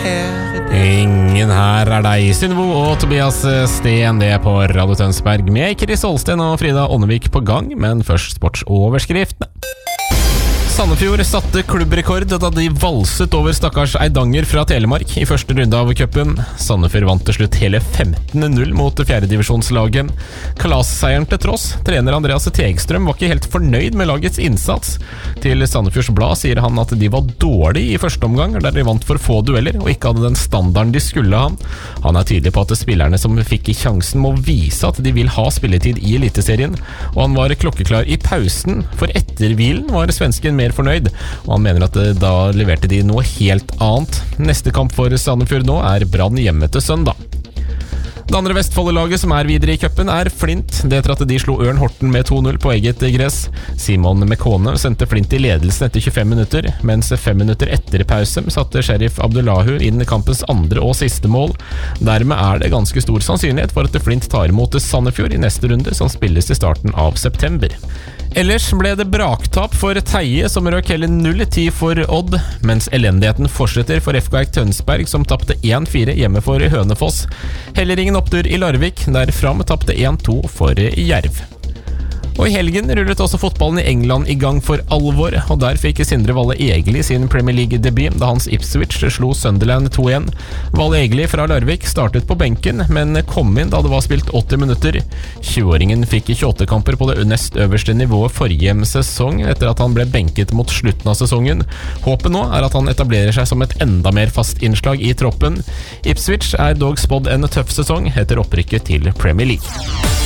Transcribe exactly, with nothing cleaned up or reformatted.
her er det. Ingen her er deg, Synnøve og Tobias Sten, det på Radio Tønsberg med Chris Holsten og Frida Ånnevik på gang, men først sportsoverskriftene. Sandefjord satte klubbrekord da de valset over stakkars Eidanger fra Telemark i første runde av cupen. Sandefjord vant til slutt hele femten null mot fjerdedivisjonslaget. Kalasseieren til tross, trener Andreas Tegstrøm var ikke helt fornøyd med lagets innsats. Til Sandefjords Blad sier han at de var dårlige i første omgang, der de vant for få dueller og ikke hadde den standarden de skulle ha. Han er tydelig på at spillerne som fikk i sjansen må vise at de vil ha spilletid i Eliteserien, og han var klokkeklar i pausen, for etter hvilen var svensken mer fornøyd, og han mener at da leverte de noe helt annet. Neste kamp for Sandefjord nå er Brann hjemme til søndag. Det andre Vestfold-laget som er videre i cupen er Flint. Det etter at de slo Ørn Horten med to null på eget gress. Simon Mekone sendte Flint i ledelsen etter tjuefem minutter, mens fem minutter etter pause satte Sheriff Abdullahu inn kampens andre og siste mål. Dermed er det ganske stor sannsynlighet for at Flint tar imot Sandefjord i neste runde, som spilles i starten av september. Ellers ble det braktap for Teie, som røk hele null ti for Odd, mens elendigheten fortsetter for F K Eik Tønsberg, som tapte en fire hjemme for Hønefoss. Heller ingen opptur i Larvik, der Fram tapte en to for Jerv. Og i helgen rullet også fotballen i England i gang for alvor, og der fikk Sindre Valle Egeli sin Premier League-debut da hans Ipswich slo Sunderland to en. Valle Egeli fra Larvik startet på benken, men kom inn da det var spilt åtti minutter. tjueåringen fikk tjueåtte kamper på det nest øverste nivået forrige sesong, etter at han ble benket mot slutten av sesongen. Håpet nå er at han etablerer seg som et enda mer fast innslag i troppen. Ipswich er dog spådd en tøff sesong etter opprykket til Premier League.